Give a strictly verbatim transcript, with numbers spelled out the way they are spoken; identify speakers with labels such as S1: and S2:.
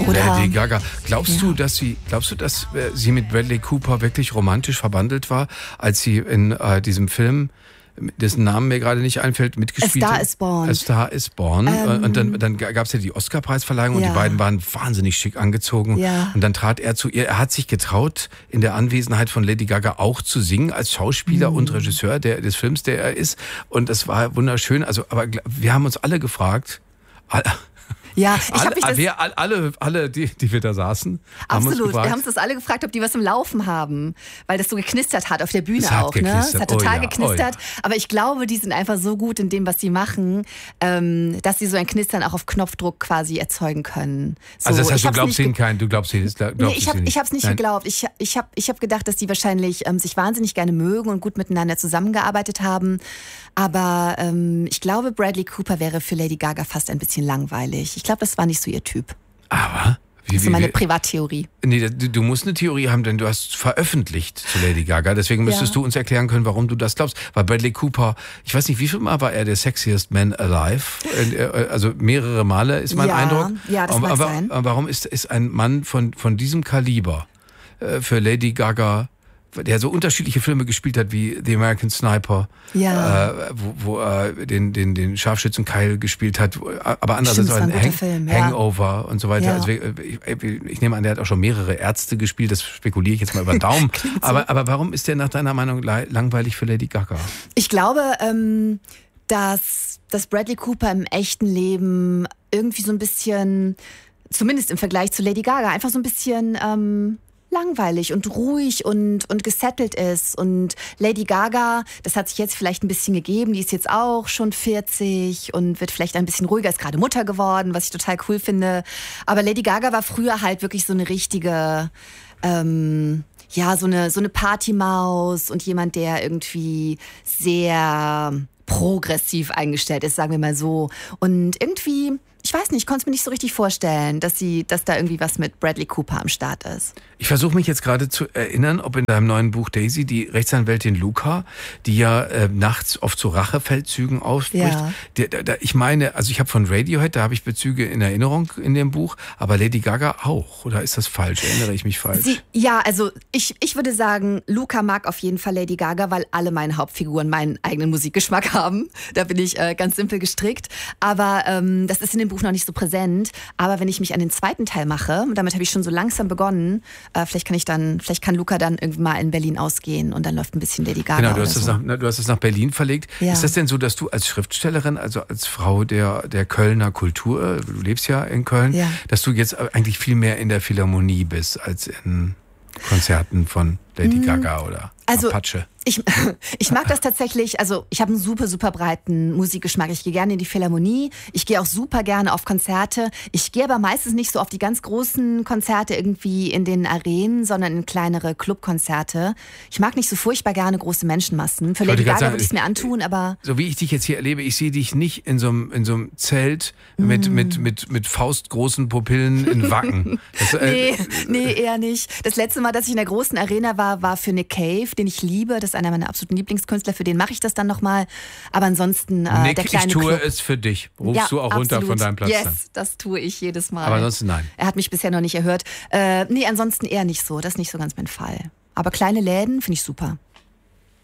S1: Oder
S2: Lady Gaga. Glaubst
S1: ja.
S2: du, dass sie, glaubst du, dass äh, sie mit Bradley Cooper wirklich romantisch verbandelt war, als sie in äh, diesem Film, dessen Namen mir gerade nicht einfällt, mitgespielt hat?
S1: A Star is Born.
S2: A Star is Born.
S1: Ähm,
S2: und dann, dann gab es ja die Oscar-Preisverleihung
S1: ja.
S2: und die beiden waren wahnsinnig schick angezogen.
S1: Ja.
S2: Und dann trat er zu ihr. Er hat sich getraut, in der Anwesenheit von Lady Gaga auch zu singen, als Schauspieler mhm. und Regisseur der, des Films, der er ist. Und das war wunderschön. Also, aber wir haben uns alle gefragt, alle,
S1: Ja, ich
S2: alle,
S1: habe mich das
S2: wir, alle, alle die, die wir da saßen, haben uns
S1: absolut.
S2: gefragt,
S1: Wir haben uns das alle gefragt, ob die was im Laufen haben, weil das so geknistert hat auf der Bühne
S2: Es hat
S1: auch. Ne?
S2: geknistert.
S1: Es hat
S2: Oh
S1: total
S2: ja,
S1: geknistert.
S2: oh ja.
S1: Aber ich glaube, die sind einfach so gut in dem, was sie machen, ähm, dass sie so ein Knistern auch auf Knopfdruck quasi erzeugen können. So,
S2: also das heißt,
S1: ich
S2: du
S1: hab's
S2: glaubst
S1: nicht
S2: ihnen keinen, du glaubst ihnen, glaubst
S1: Nee, ich
S2: es
S1: habe
S2: ihnen
S1: ich hab's nicht
S2: Nein.
S1: geglaubt. Ich, ich habe ich hab gedacht, dass die wahrscheinlich ähm, sich wahnsinnig gerne mögen und gut miteinander zusammengearbeitet haben. Aber ähm, ich glaube, Bradley Cooper wäre für Lady Gaga fast ein bisschen langweilig. Ich glaube, das war nicht so ihr Typ.
S2: Aber wie,
S1: Das ist
S2: wie,
S1: meine
S2: wie,
S1: Privattheorie.
S2: Nee, du, du musst eine Theorie haben, denn du hast veröffentlicht zu Lady Gaga. Deswegen müsstest
S1: Ja.
S2: du uns erklären können, warum du das glaubst. Weil Bradley Cooper, ich weiß nicht, wie viel Mal war er der sexiest man alive? Also mehrere Male ist mein
S1: Ja,
S2: Eindruck.
S1: ja, das
S2: aber,
S1: mag
S2: aber,
S1: sein.
S2: aber warum ist, ist ein Mann von, von diesem Kaliber äh, für Lady Gaga, der so unterschiedliche Filme gespielt hat wie The American Sniper,
S1: Ja.
S2: äh, wo, wo er den, den, den Scharfschützen Kyle gespielt hat, aber andererseits
S1: Stimmt, das
S2: auch
S1: war
S2: ein
S1: ein guter
S2: Hang,
S1: Film, ja.
S2: Hangover und so weiter.
S1: Ja.
S2: Also ich, ich nehme an, der hat auch schon mehrere Ärzte gespielt, das spekuliere ich jetzt mal über den Daumen.
S1: so.
S2: aber, aber warum ist der nach deiner Meinung langweilig für Lady Gaga?
S1: Ich glaube, ähm, dass, dass Bradley Cooper im echten Leben irgendwie so ein bisschen, zumindest im Vergleich zu Lady Gaga, einfach so ein bisschen ähm, langweilig und ruhig und, und gesettelt ist. Und Lady Gaga, das hat sich jetzt vielleicht ein bisschen gegeben, die ist jetzt auch schon vierzig und wird vielleicht ein bisschen ruhiger, ist gerade Mutter geworden, was ich total cool finde. Aber Lady Gaga war früher halt wirklich so eine richtige, ähm, ja, so eine, so eine Partymaus und jemand, der irgendwie sehr progressiv eingestellt ist, sagen wir mal so. Und irgendwie, ich weiß nicht, ich konnte es mir nicht so richtig vorstellen, dass sie, dass da irgendwie was mit Bradley Cooper am Start ist.
S2: Ich versuche mich jetzt gerade zu erinnern, ob in deinem neuen Buch Daisy die Rechtsanwältin Luca, die ja äh, nachts oft zu Rachefeldzügen aufbricht.
S1: Ja.
S2: Der, der, der, ich meine, also ich habe von Radiohead, da habe ich Bezüge in Erinnerung in dem Buch, aber Lady Gaga auch. Oder ist das falsch? Erinnere ich mich falsch?
S1: Sie, ja, also ich, ich würde sagen, Luca mag auf jeden Fall Lady Gaga, weil alle meine Hauptfiguren meinen eigenen Musikgeschmack haben. Da bin ich äh, ganz simpel gestrickt. Aber ähm, das ist in dem Buch noch nicht so präsent. Aber wenn ich mich an den zweiten Teil mache, und damit habe ich schon so langsam begonnen, äh, vielleicht kann ich dann, vielleicht kann Luca dann irgendwie mal in Berlin ausgehen und dann läuft ein bisschen Lady Gaga.
S2: Genau, du hast,
S1: oder
S2: das
S1: so.
S2: nach, du hast das nach Berlin verlegt.
S1: Ja.
S2: Ist das denn so, dass du als Schriftstellerin, also als Frau der, der Kölner Kultur, du lebst ja in Köln,
S1: Ja.
S2: dass du jetzt eigentlich viel mehr in der Philharmonie bist als in Konzerten von Lady Gaga oder
S1: Also,
S2: Apache?
S1: Ich, ich mag das tatsächlich, also ich habe einen super, super breiten Musikgeschmack. Ich gehe gerne in die Philharmonie, ich gehe auch super gerne auf Konzerte. Ich gehe aber meistens nicht so auf die ganz großen Konzerte irgendwie in den Arenen, sondern in kleinere Clubkonzerte. Ich mag nicht so furchtbar gerne große Menschenmassen. Für
S2: Ich
S1: Lady
S2: wollte gerade
S1: Gaga
S2: sagen,
S1: würde ich es mir antun, aber...
S2: So wie ich dich jetzt hier erlebe, ich sehe dich nicht in so einem, in so einem Zelt mit,
S1: Mm.
S2: mit, mit, mit faustgroßen Pupillen in Wacken. Das, äh,
S1: Nee, nee, eher nicht. Das letzte Mal, dass ich in der großen Arena war, war für Nick Cave, den ich liebe. Das ist einer meiner absoluten Lieblingskünstler. Für den mache ich das dann nochmal. Aber ansonsten äh,
S2: Nick,
S1: der kleine
S2: ich tue
S1: Club.
S2: es für dich. Rufst
S1: Ja,
S2: du auch runter
S1: absolut.
S2: von deinem Platz
S1: yes,
S2: dann?
S1: das tue ich jedes Mal.
S2: Aber ansonsten nein.
S1: Er hat mich bisher noch nicht erhört. Äh, nee, ansonsten eher nicht so. Das ist nicht so ganz mein Fall. Aber kleine Läden finde ich super.